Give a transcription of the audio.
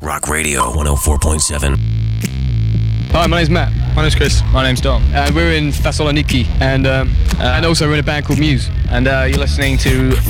Rock Radio 104.7. Hi, my name's Matt. My name's Chris. My name's Dom. And we're in Thessaloniki, and also we're in a band called Muse. And you're listening to